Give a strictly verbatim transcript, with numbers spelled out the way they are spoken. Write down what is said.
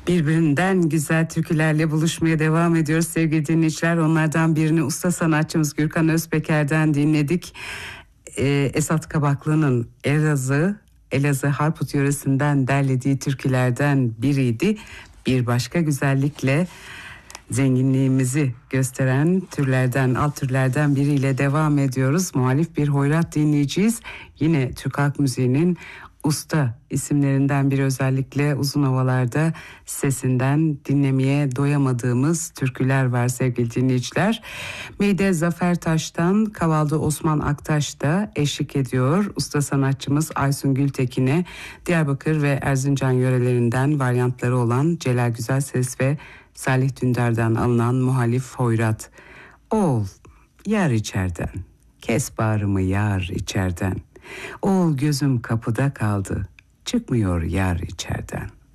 Birbirinden güzel türkülerle buluşmaya devam ediyoruz sevgili dinleyiciler. Onlardan birini usta sanatçımız Gürkan Özpeker'den dinledik. Ee, Esat Kabaklı'nın Elazığ, Elazığ Harput yöresinden derlediği türkülerden biriydi. Bir başka güzellikle zenginliğimizi gösteren türlerden, alt türlerden biriyle devam ediyoruz. Muhalif bir hoyrat dinleyeceğiz. Yine Türk halk müziğinin usta isimlerinden biri, özellikle uzun havalarda sesinden dinlemeye doyamadığımız türküler var sevgili dinleyiciler. Meyde Zafer Taş'tan Kavalda Osman Aktaş da eşlik ediyor. Usta sanatçımız Aysun Gültekin'e Diyarbakır ve Erzincan yörelerinden varyantları olan Celal Güzelses ve Salih Dündar'dan alınan muhalif hoyrat. Oğul yar içerden, kes bağrımı yar içerden. Oğul gözüm kapıda kaldı, çıkmıyor yar içerden.